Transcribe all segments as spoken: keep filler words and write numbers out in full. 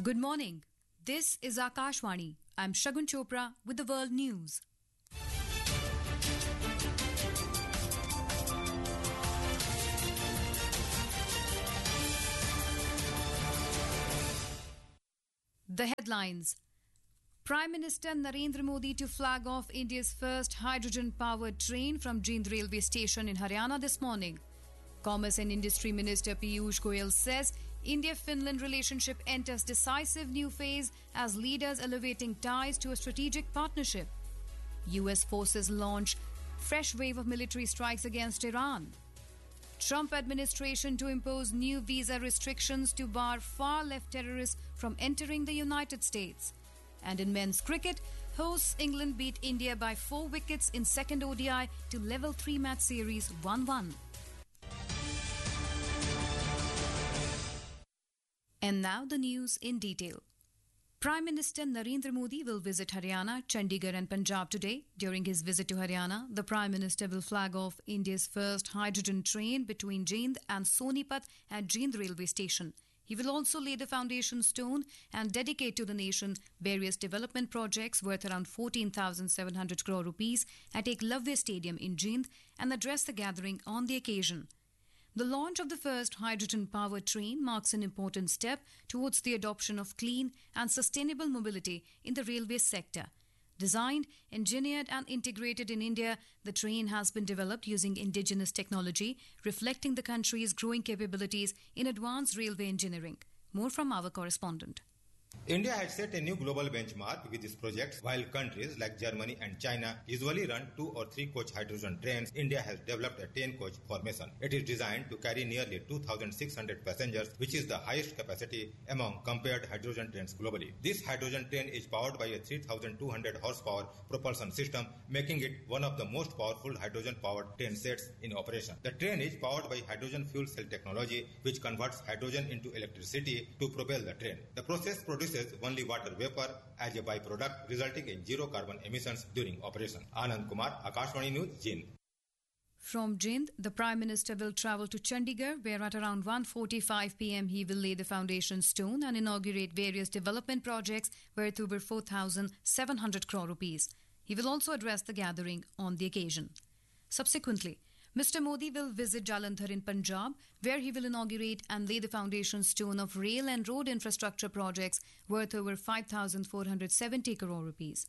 Good morning. This is Akashvani. I'm Shagun Chopra with the World News. The headlines. Prime Minister Narendra Modi to flag off India's first hydrogen-powered train from Jind railway station in Haryana this morning. Commerce and Industry Minister Piyush Goyal says India-Finland relationship enters decisive new phase as leaders elevating ties to a strategic partnership. U S forces launch fresh wave of military strikes against Iran. Trump administration to impose new visa restrictions to bar far-left terrorists from entering the United States. And in men's cricket, hosts England beat India by four wickets in second O D I to level three match series one one. And now the news in detail. Prime Minister Narendra Modi will visit Haryana, Chandigarh and Punjab today. During his visit to Haryana, the Prime Minister will flag off India's first hydrogen train between Jind and Sonipat at Jind railway station. He will also lay the foundation stone and dedicate to the nation various development projects worth around fourteen thousand seven hundred crore rupees at Eklavya Stadium in Jind and address the gathering on the occasion. The launch of the first hydrogen-powered train marks an important step towards the adoption of clean and sustainable mobility in the railway sector. Designed, engineered and integrated in India, the train has been developed using indigenous technology, reflecting the country's growing capabilities in advanced railway engineering. More from our correspondent. India has set a new global benchmark with this project. While countries like Germany and China usually run two or three coach hydrogen trains, India has developed a ten coach formation. It is designed to carry nearly two thousand six hundred passengers, which is the highest capacity among compared hydrogen trains globally. This hydrogen train is powered by a three thousand two hundred horsepower propulsion system, making it one of the most powerful hydrogen-powered train sets in operation. The train is powered by hydrogen fuel cell technology, which converts hydrogen into electricity to propel the train. The process produces only water vapor as a byproduct, resulting in zero carbon emissions during operation. Anand Kumar, Akashvani News, Jind. From Jind, the Prime Minister will travel to Chandigarh, where at around one forty-five p m he will lay the foundation stone and inaugurate various development projects worth over four thousand seven hundred crore rupees. He will also address the gathering on the occasion. Subsequently, Mister Modi will visit Jalandhar in Punjab, where he will inaugurate and lay the foundation stone of rail and road infrastructure projects worth over five thousand four hundred seventy crore rupees.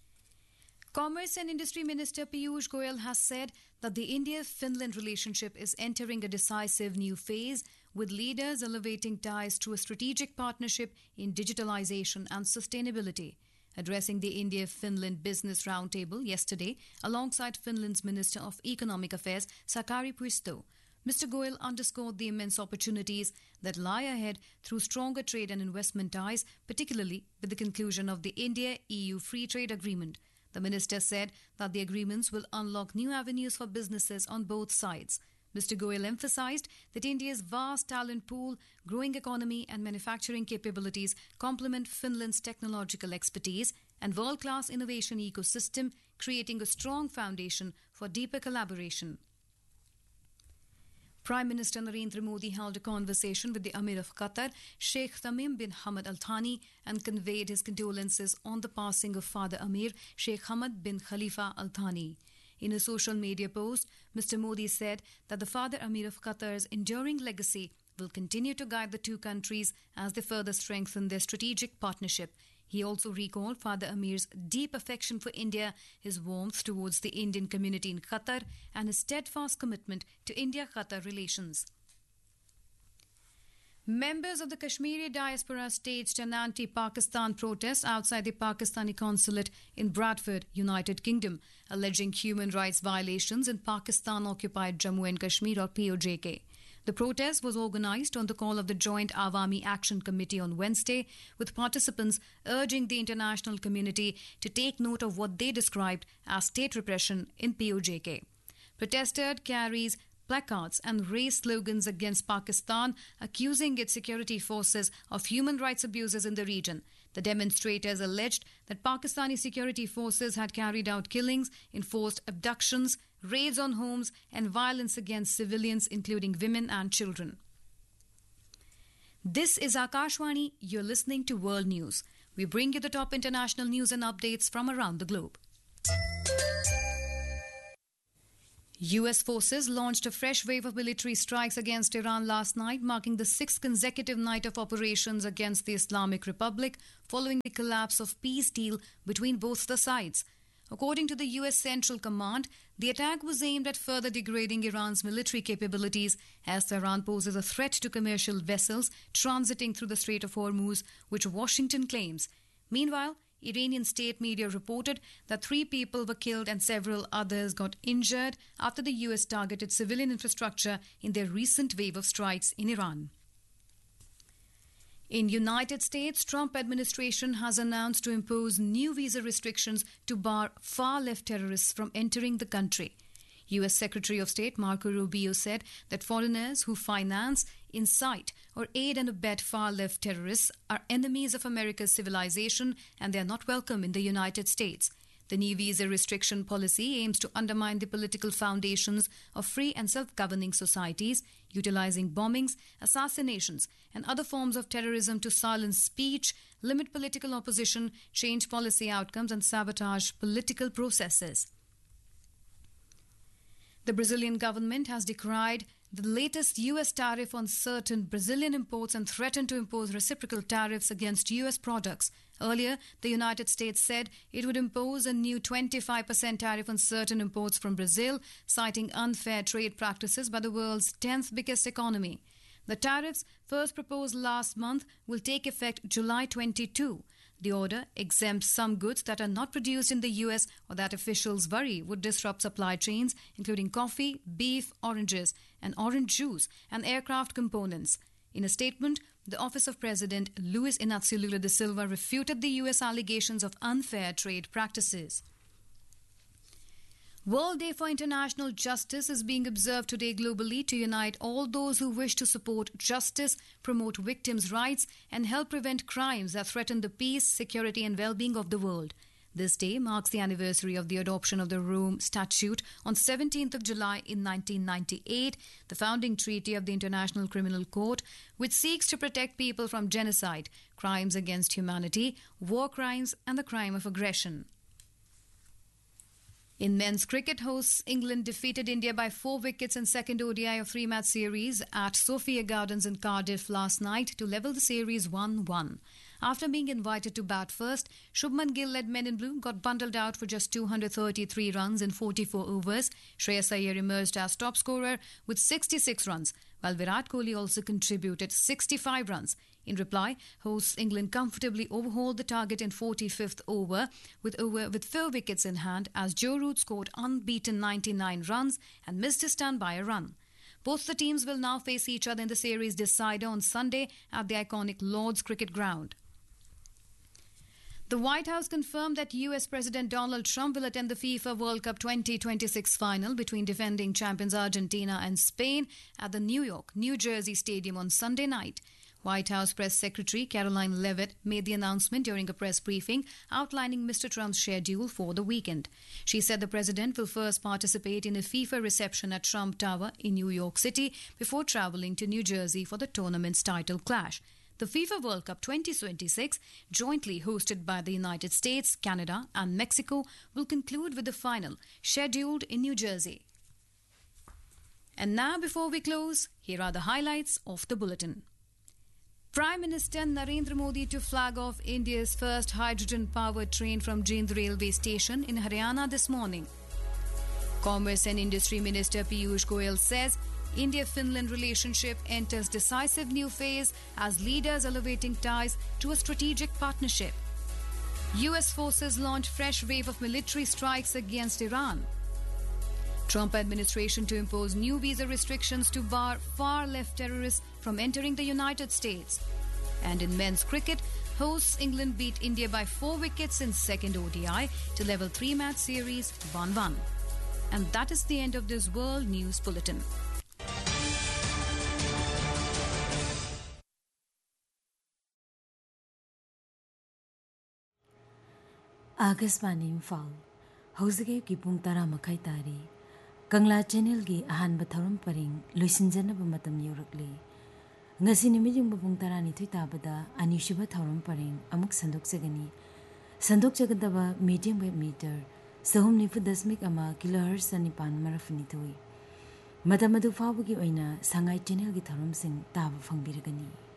Commerce and Industry Minister Piyush Goyal has said that the India-Finland relationship is entering a decisive new phase, with leaders elevating ties to a strategic partnership in digitalization and sustainability. Addressing the India-Finland Business Roundtable yesterday, alongside Finland's Minister of Economic Affairs, Sakari Puisto, Mister Goyal underscored the immense opportunities that lie ahead through stronger trade and investment ties, particularly with the conclusion of the India-E U Free Trade Agreement. The minister said that the agreements will unlock new avenues for businesses on both sides. Mister Goyal emphasized that India's vast talent pool, growing economy and manufacturing capabilities complement Finland's technological expertise and world-class innovation ecosystem, creating a strong foundation for deeper collaboration. Prime Minister Narendra Modi held a conversation with the Emir of Qatar, Sheikh Tamim bin Hamad Al Thani, and conveyed his condolences on the passing of Father Emir, Sheikh Hamad bin Khalifa Al Thani. In a social media post, Mister Modi said that the Father Emir of Qatar's enduring legacy will continue to guide the two countries as they further strengthen their strategic partnership. He also recalled Father Emir's deep affection for India, his warmth towards the Indian community in Qatar, and his steadfast commitment to India-Qatar relations. Members of the Kashmiri diaspora staged an anti-Pakistan protest outside the Pakistani consulate in Bradford, United Kingdom, alleging human rights violations in Pakistan-occupied Jammu and Kashmir, or P O J K. The protest was organised on the call of the Joint Awami Action Committee on Wednesday, with participants urging the international community to take note of what they described as state repression in P O J K. Protesters carries placards and raised slogans against Pakistan, accusing its security forces of human rights abuses in the region. The demonstrators alleged that Pakistani security forces had carried out killings, enforced abductions, raids on homes, and violence against civilians, including women and children. This is Akashwani. You're listening to World News. We bring you the top international news and updates from around the globe. U S forces launched a fresh wave of military strikes against Iran last night, marking the sixth consecutive night of operations against the Islamic Republic following the collapse of peace deal between both the sides. According to the U S Central Command, the attack was aimed at further degrading Iran's military capabilities as Tehran poses a threat to commercial vessels transiting through the Strait of Hormuz, which Washington claims. Meanwhile, Iranian state media reported that three people were killed and several others got injured after the U S targeted civilian infrastructure in their recent wave of strikes in Iran. In United States, Trump administration has announced to impose new visa restrictions to bar far-left terrorists from entering the country. U S Secretary of State Marco Rubio said that foreigners who finance, incite or aid and abet far-left terrorists are enemies of America's civilization and they are not welcome in the United States. The new visa restriction policy aims to undermine the political foundations of free and self-governing societies, utilizing bombings, assassinations, and other forms of terrorism to silence speech, limit political opposition, change policy outcomes, and sabotage political processes. The Brazilian government has decried the latest U S tariff on certain Brazilian imports and threatened to impose reciprocal tariffs against U S products. Earlier, the United States said it would impose a new twenty-five percent tariff on certain imports from Brazil, citing unfair trade practices by the world's tenth biggest economy. The tariffs, first proposed last month, will take effect July twenty-second. The order exempts some goods that are not produced in the U S or that officials worry would disrupt supply chains, including coffee, beef, oranges, and orange juice, and aircraft components. In a statement, the Office of President Luiz Inácio Lula da Silva refuted the U S allegations of unfair trade practices. World Day for International Justice is being observed today globally to unite all those who wish to support justice, promote victims' rights, and help prevent crimes that threaten the peace, security, and well-being of the world. This day marks the anniversary of the adoption of the Rome Statute on seventeenth of July in nineteen ninety-eight, the founding treaty of the International Criminal Court, which seeks to protect people from genocide, crimes against humanity, war crimes, and the crime of aggression. In men's cricket, hosts England defeated India by four wickets in second O D I of three-match series at Sophia Gardens in Cardiff last night to level the series one one. After being invited to bat first, Shubman Gill-led Men in Blue got bundled out for just two hundred thirty-three runs in forty-four overs. Shreyas Iyer emerged as top scorer with sixty-six runs, while Virat Kohli also contributed sixty-five runs. In reply, hosts England comfortably overhauled the target in forty-fifth over with over with four wickets in hand as Joe Root scored unbeaten ninety-nine runs and missed his stand by a run. Both the teams will now face each other in the series decider on Sunday at the iconic Lord's Cricket Ground. The White House confirmed that U S President Donald Trump will attend the FIFA World Cup twenty twenty-six final between defending champions Argentina and Spain at the New York, New Jersey Stadium on Sunday night. White House Press Secretary Caroline Leavitt made the announcement during a press briefing outlining Mister Trump's schedule for the weekend. She said the president will first participate in a FIFA reception at Trump Tower in New York City before traveling to New Jersey for the tournament's title clash. The FIFA World Cup twenty twenty-six, jointly hosted by the United States, Canada and Mexico, will conclude with the final, scheduled in New Jersey. And now, before we close, here are the highlights of the bulletin. Prime Minister Narendra Modi to flag off India's first hydrogen-powered train from Jind railway station in Haryana this morning. Commerce and Industry Minister Piyush Goyal says India-Finland relationship enters decisive new phase as leaders elevating ties to a strategic partnership. U S forces launch fresh wave of military strikes against Iran. Trump administration to impose new visa restrictions to bar far-left terrorists from entering the United States. And in men's cricket, hosts England beat India by four wickets in second O D I to level three-match series one one. And that is the end of this World News Bulletin. Agasmani Imphal, Hosage ki pung tara makai tari, Kangla Channel gi ahan batharum paring, Luisinjana bamatam yorakli. ngasi nimi jung bapung tarani thui tabada anishuba thorum pareng amuk sandok jagani sandok jagadaba medium wave meter sahum nifu dasmik ama kilohertz sanipan marafuni thui madamadu fabugi oina sangai channel gi thorum sing taba fangbiragani